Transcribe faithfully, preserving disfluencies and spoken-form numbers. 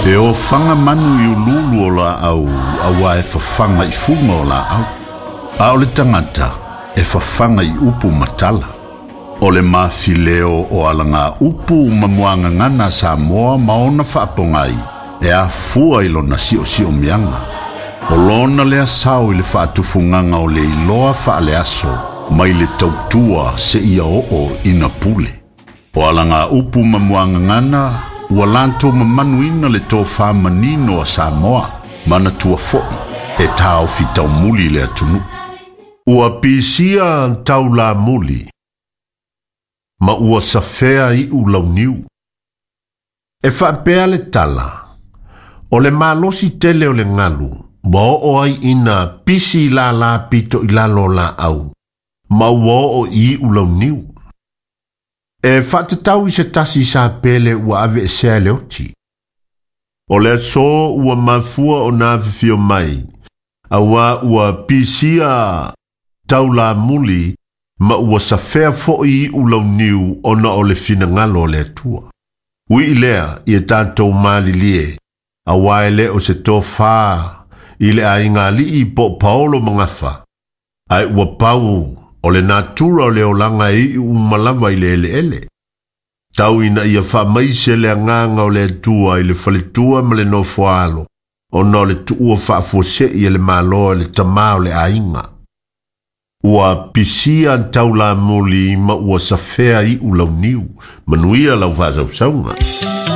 E o fanga manu i ululu o la au, awa e fafanga i funga o la au. A o le tangata, e fafanga i upu matala. O le mafileo o alanga upu mamuanga ngana sa moa maona whaapongai, e a fua ilo na sio sio mianga. O lona le asau i le whaatufunganga o le iloa wha le aso, mai le tautua se ia o o ina pule. O alanga upu mamuanga ngana, ua lanto mamanuina le tō whamanino a Samoa, mana tua foi, e tau fitau muli le atunu. Ua pisia tau la muli, ma ua safea i u launiu. E whaapea le tala, o le malosi tele o le ngalu, ma o ai ina pisi la la pito i lalo la au, ma ua o i u launiu. E whatatau i se tasi sa pele ua ave e sea leoti. O le so ua mafua o na vifio mai, a ua ua pisia tau la muli, ma ua safea fo i u launiu ona o le fina ngalo le atua. Ui ilea i e tātou mali lie, a waele o se tō whaa, i le a ingali i po paolo mangafa. Ai ua pau, o le natura o le olanga i umalava i le ele ele. Tau ina ia wha maise le anganga o le atua i le whaletua ma le no fualo, o no le tuua wha fuose i le maloa le tamao le ainga. Ua pisia tau la muli ma ua safea i u launiu, manuia lau wha zau saunga.